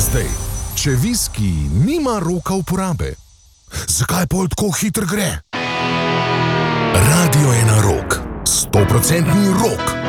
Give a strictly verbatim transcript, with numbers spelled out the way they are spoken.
zdaj, če viski nima roka uporabe, zakaj pol tako hitro gre? Radio je na rok, stoprocentni rok.